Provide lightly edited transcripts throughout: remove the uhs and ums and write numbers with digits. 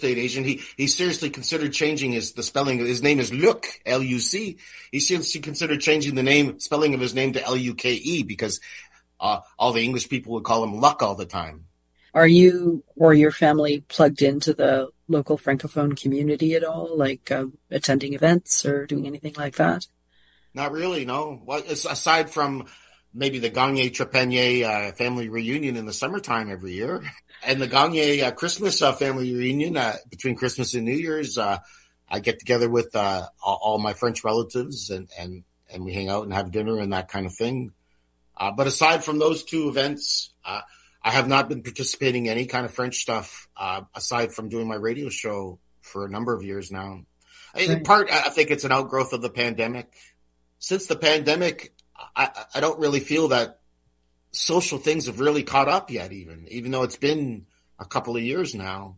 Asian. He seriously considered changing the spelling. His name is Luc, L-U-C. He seriously considered changing the spelling of his name to L-U-K-E because all the English people would call him Luck all the time. Are you or your family plugged into the local Francophone community at all, like attending events or doing anything like that? Not really, no. Well, aside from maybe the Gagne Trepanier family reunion in the summertime every year, and the Gagne Christmas family reunion between Christmas and New Year's, I get together with all my French relatives and we hang out and have dinner and that kind of thing. But aside from those two events, I have not been participating in any kind of French stuff aside from doing my radio show for a number of years now. Right. In part, I think it's an outgrowth of the pandemic. Since the pandemic, I don't really feel that social things have really caught up yet, even though it's been a couple of years now.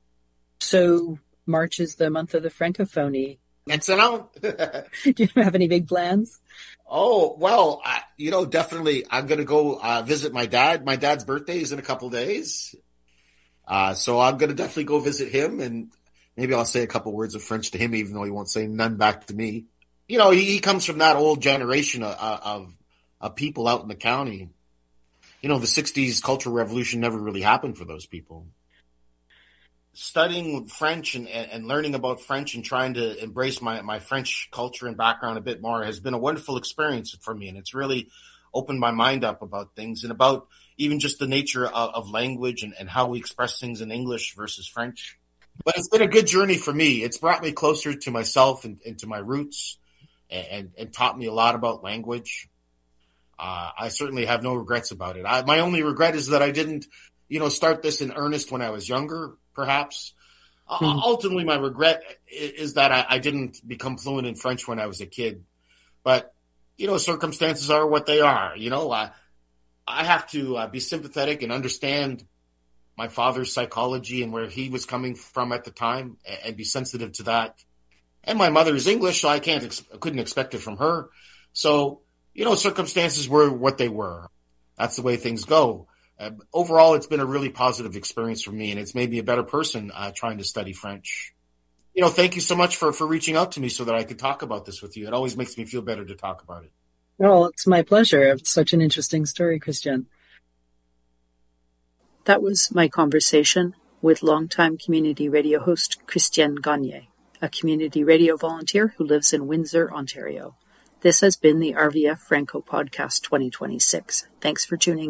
So March is the month of the Francophonie. Excellent. Do you have any big plans? Oh, well, definitely I'm going to go visit my dad. My dad's birthday is in a couple of days. So I'm going to definitely go visit him, and maybe I'll say a couple words of French to him, even though he won't say none back to me. He comes from that old generation of people out in the county. The 60s Cultural Revolution never really happened for those people. Studying French and learning about French and trying to embrace my French culture and background a bit more has been a wonderful experience for me. And it's really opened my mind up about things and about even just the nature of language and how we express things in English versus French. But it's been a good journey for me. It's brought me closer to myself and to my roots and taught me a lot about language. I certainly have no regrets about it. My only regret is that I didn't, start this in earnest when I was younger, perhaps. Ultimately, my regret is that I didn't become fluent in French when I was a kid. But, circumstances are what they are. I have to be sympathetic and understand my father's psychology and where he was coming from at the time and be sensitive to that. And my mother is English, so I couldn't expect it from her. So, circumstances were what they were. That's the way things go. Overall, it's been a really positive experience for me, and it's made me a better person trying to study French. Thank you so much for reaching out to me so that I could talk about this with you. It always makes me feel better to talk about it. Well, it's my pleasure. It's such an interesting story, Christian. That was my conversation with longtime community radio host Christian Gagne, a community radio volunteer who lives in Windsor, Ontario. This has been the RVF Franco Podcast 2026. Thanks for tuning in.